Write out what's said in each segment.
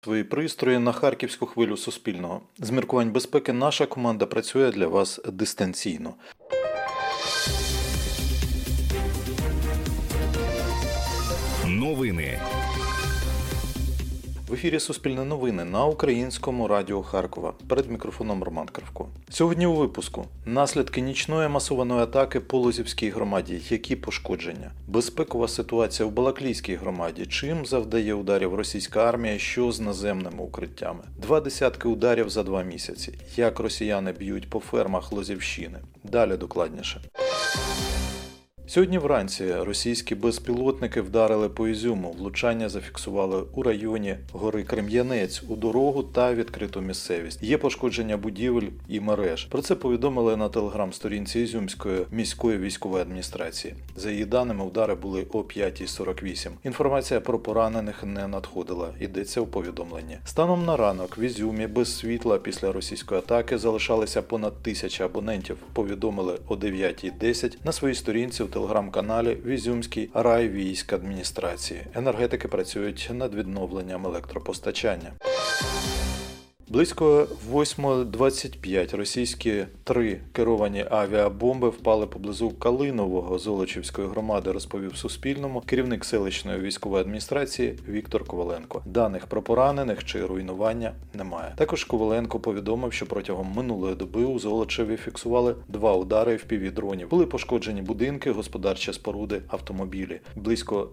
Свої пристрої на Харківську хвилю Суспільного. З міркувань безпеки наша команда працює для вас дистанційно. Новини. В ефірі Суспільне новини на Українському радіо Харкова. Перед мікрофоном Роман Кравко. Сьогодні у випуску. Наслідки нічної масованої атаки по Лозівській громаді. Які пошкодження? Безпекова ситуація в Балаклійській громаді. Чим завдає ударів російська армія, що з наземними укриттями? 2 десятки ударів за 2 місяці. Як росіяни б'ють по фермах Лозівщини? Далі докладніше. Сьогодні вранці російські безпілотники вдарили по Ізюму. Влучання зафіксували у районі гори Крем'янець, у дорогу та відкриту місцевість. Є пошкодження будівель і мереж. Про це повідомили на телеграм-сторінці Ізюмської міської військової адміністрації. За її даними, удари були о 5:48. Інформація про поранених не надходила, йдеться у повідомленні. Станом на ранок в Ізюмі без світла після російської атаки залишалися понад 1000 абонентів, повідомили о 9:10 на своїй сторінці у телеграм-каналі в Ізюмській райвійськадміністрації. Енергетики працюють над відновленням електропостачання. Близько 8:25 російські 3 керовані авіабомби впали поблизу Калинового Золочівської громади, розповів Суспільному керівник селищної військової адміністрації Віктор Коваленко. Даних про поранених чи руйнування немає. Також Коваленко повідомив, що протягом минулої доби у Золочеві фіксували 2 удари FPV-дронів. Були пошкоджені будинки, господарчі споруди, автомобілі. Близько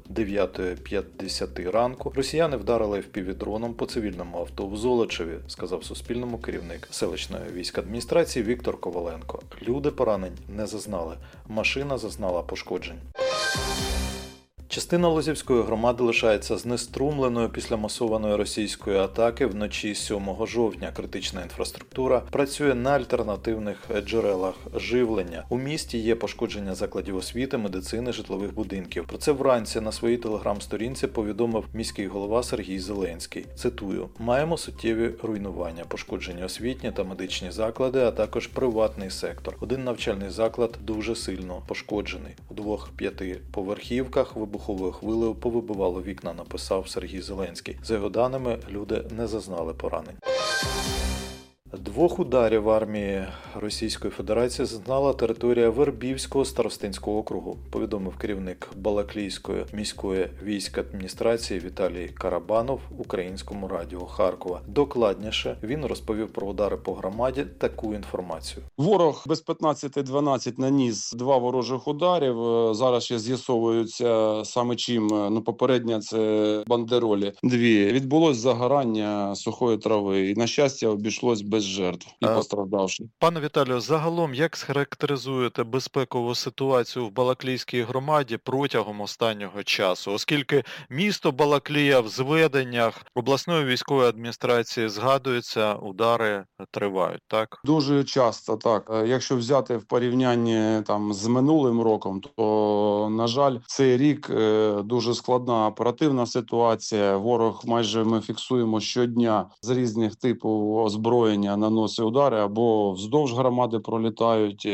9:50 ранку росіяни вдарили FPV-дроном по цивільному авто в Золочеві, сказав Суспільному керівник селищної військадміністрації Віктор Коваленко. Люди поранень не зазнали. Машина зазнала пошкоджень. Частина Лозівської громади лишається знеструмленою після масованої російської атаки вночі 7 жовтня. Критична інфраструктура працює на альтернативних джерелах живлення. У місті є пошкодження закладів освіти, медицини, житлових будинків. Про це вранці на своїй телеграм-сторінці повідомив міський голова Сергій Зеленський. Цитую: «Маємо суттєві руйнування, пошкоджені освітні та медичні заклади, а також приватний сектор. Один навчальний заклад дуже сильно пошкоджений. У 2 5-поверхівках вибуховою хвилею повибивало вікна», написав Сергій Зеленський. За його даними, люди не зазнали поранень. 2 ударів армії Російської Федерації зазнала територія Вербівського старостинського округу, повідомив керівник Балаклійської міської військадміністрації Віталій Карабанов Українському радіо Харкова. Докладніше він розповів про удари по громаді таку інформацію. Ворог без 15-12 наніс 2 ворожих ударів. Зараз ще з'ясовуються саме чим. Попередня це бандеролі. 2. Відбулось загорання сухої трави. І, на щастя, обійшлось без жертв і постраждавших. Пане Віталію, загалом як схарактеризуєте безпекову ситуацію в Балаклійській громаді протягом останнього часу? Оскільки місто Балаклія в зведеннях обласної військової адміністрації згадується, удари тривають, так? Дуже часто, так. Якщо взяти в порівнянні з минулим роком, то, на жаль, цей рік дуже складна оперативна ситуація. Ворог майже ми фіксуємо щодня з різних типів озброєння наносить удари, або вздовж громади пролітають,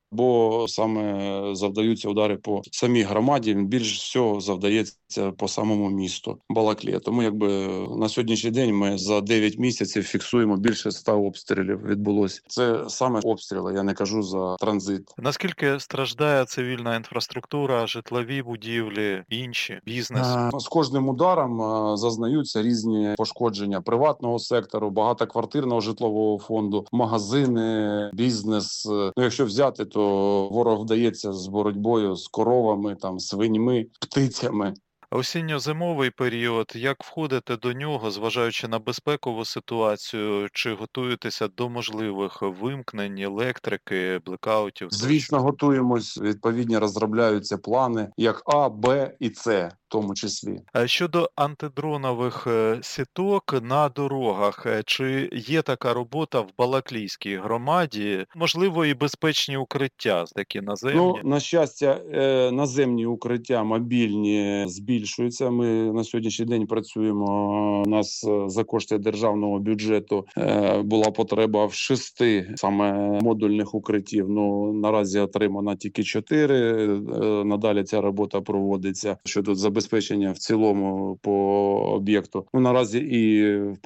або саме завдаються удари по самій громаді. Більш всього завдається по самому місту Балаклія. Тому на сьогоднішній день ми за 9 місяців фіксуємо більше 100 обстрілів відбулося. Це саме обстріли, я не кажу за транзит. Наскільки страждає цивільна інфраструктура, житлові будівлі, інші, бізнес? З кожним ударом зазнаються різні пошкодження приватного сектору, багатоквартирного житлового фонду, магазини, бізнес. Якщо взяти, то ворог вдається з боротьбою з коровами, свиньми, птицями. Осінньо-зимовий період, як входите до нього, зважаючи на безпекову ситуацію, чи готуєтеся до можливих вимкнень електрики, блекаутів? Звісно, готуємось, відповідні розробляються плани, як А, Б і С. В тому числі. Щодо антидронових сіток на дорогах, чи є така робота в Балаклійській громаді? Можливо, і безпечні укриття такі наземні? На щастя, наземні укриття мобільні збільшені збільшується. Ми на сьогоднішній день працюємо. У нас за кошти державного бюджету була потреба в 6 саме модульних укриттів. Ну наразі отримано тільки 4. Надалі ця робота проводиться щодо забезпечення в цілому по об'єкту. Ну наразі і в